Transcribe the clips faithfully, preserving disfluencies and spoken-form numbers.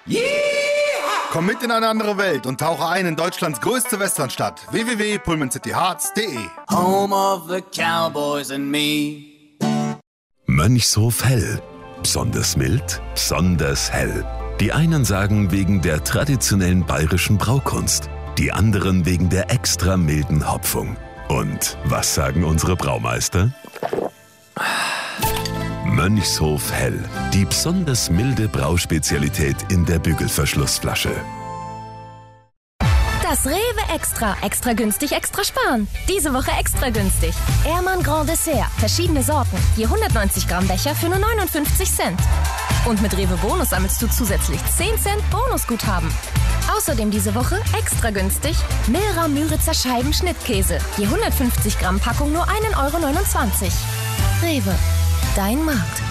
Komm mit in eine andere Welt und tauche ein in Deutschlands größte Westernstadt. w w w punkt pullman city hearts punkt d e Home of the Cowboys and me. Mönchshof Hell. Besonders mild, besonders hell. Die einen sagen wegen der traditionellen bayerischen Braukunst, die anderen wegen der extra milden Hopfung. Und was sagen unsere Braumeister? Mönchshof Hell. Die besonders milde Brauspezialität in der Bügelverschlussflasche. Das Rewe Extra. Extra günstig, extra sparen. Diese Woche extra günstig. Ehrmann Grand Dessert. Verschiedene Sorten. Je hundertneunzig Gramm Becher für nur neunundfünfzig Cent. Und mit Rewe Bonus sammelst du zusätzlich zehn Cent Bonusguthaben. Außerdem diese Woche extra günstig Milra Müritzer Scheiben Schnittkäse. Je hundertfünfzig Gramm Packung nur ein Euro neunundzwanzig. Rewe. Dein Markt.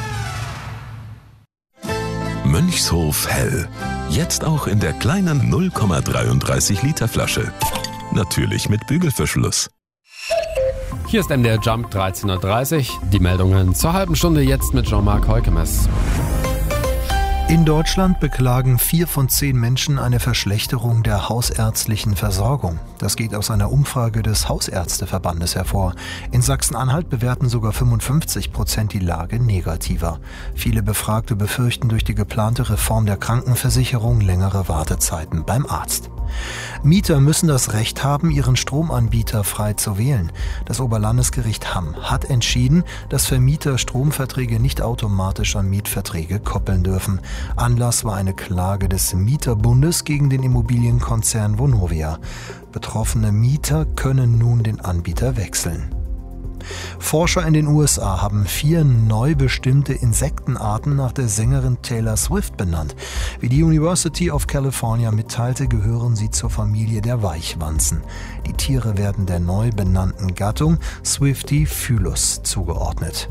Mönchshof Hell. Jetzt auch in der kleinen null Komma dreiunddreißig Liter Flasche. Natürlich mit Bügelverschluss. Hier ist M D R Jump dreizehn Uhr dreißig. Die Meldungen zur halben Stunde jetzt mit Jean-Marc Heukemes. In Deutschland beklagen vier von zehn Menschen eine Verschlechterung der hausärztlichen Versorgung. Das geht aus einer Umfrage des Hausärzteverbandes hervor. In Sachsen-Anhalt bewerten sogar fünfundfünfzig Prozent die Lage negativer. Viele Befragte befürchten durch die geplante Reform der Krankenversicherung längere Wartezeiten beim Arzt. Mieter müssen das Recht haben, ihren Stromanbieter frei zu wählen. Das Oberlandesgericht Hamm hat entschieden, dass Vermieter Stromverträge nicht automatisch an Mietverträge koppeln dürfen. Anlass war eine Klage des Mieterbundes gegen den Immobilienkonzern Vonovia. Betroffene Mieter können nun den Anbieter wechseln. Forscher in den U S A haben vier neu bestimmte Insektenarten nach der Sängerin Taylor Swift benannt. Wie die University of California mitteilte, gehören sie zur Familie der Weichwanzen. Die Tiere werden der neu benannten Gattung Swiftifylus zugeordnet.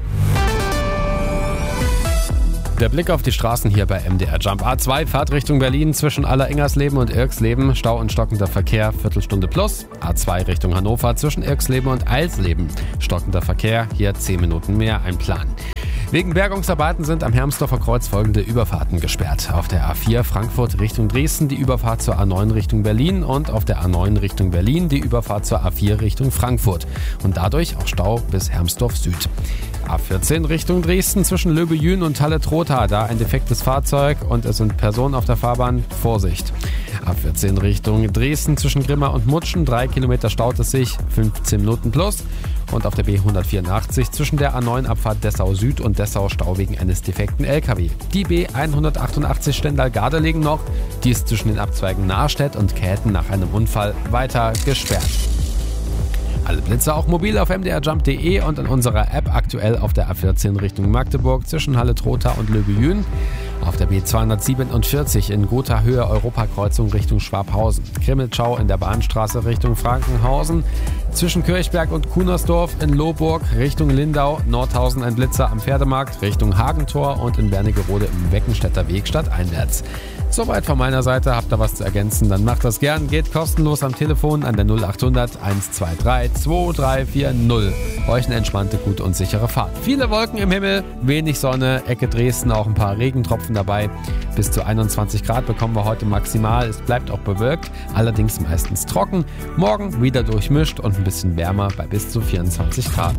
Der Blick auf die Straßen hier bei M D R Jump. A zwei, Fahrt Richtung Berlin zwischen Aller-Ingersleben und Irksleben. Stau und stockender Verkehr, Viertelstunde plus. A zwei Richtung Hannover zwischen Irksleben und Eilsleben. Stockender Verkehr, hier zehn Minuten mehr, ein Plan. Wegen Bergungsarbeiten sind am Hermsdorfer Kreuz folgende Überfahrten gesperrt. Auf der A vier Frankfurt Richtung Dresden die Überfahrt zur A neun Richtung Berlin und auf der A neun Richtung Berlin die Überfahrt zur A vier Richtung Frankfurt. Und dadurch auch Stau bis Hermsdorf Süd. A vierzehn Richtung Dresden zwischen Löbejün und Halle-Trotha, da ein defektes Fahrzeug und es sind Personen auf der Fahrbahn. Vorsicht. A vierzehn Richtung Dresden zwischen Grimma und Mutschen, drei Kilometer staut es sich, fünfzehn Minuten plus. Und auf der B hundertvierundachtzig zwischen der A neun Abfahrt Dessau Süd und Dessau Stau wegen eines defekten L K W. Die B hundertachtundachtzig Stendal-Gardelegen noch, die ist zwischen den Abzweigen Nahrstedt und Käthen nach einem Unfall weiter gesperrt. Alle Blitze auch mobil auf m d r jump punkt d e und in unserer App aktuell auf der A vierzehn Richtung Magdeburg zwischen Halle-Trotha und Löbejün. Auf der B zweihundertsiebenundvierzig in Gotha Höhe Europakreuzung Richtung Schwabhausen. Krimmeltschau in der Bahnstraße Richtung Frankenhausen. Zwischen Kirchberg und Kunersdorf in Lohburg Richtung Lindau. Nordhausen ein Blitzer am Pferdemarkt Richtung Hagentor und in Wernigerode im Weckenstädter Weg stadteinwärts. Soweit von meiner Seite. Habt ihr was zu ergänzen, dann macht das gern. Geht kostenlos am Telefon an der null achthundert eins zwei drei zwei drei vier null. Euch eine entspannte, gute und sichere Fahrt. Viele Wolken im Himmel, wenig Sonne, Ecke Dresden auch ein paar Regentropfen dabei. Bis zu einundzwanzig Grad bekommen wir heute maximal. Es bleibt auch bewölkt, allerdings meistens trocken. Morgen wieder durchmischt und ein bisschen wärmer bei bis zu vierundzwanzig Grad.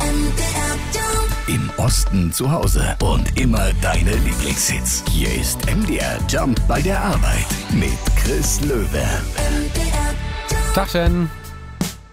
Im Osten zu Hause und immer deine Lieblingshits. Hier ist M D R Jump bei der Arbeit mit Chris Löwe. Tagchen.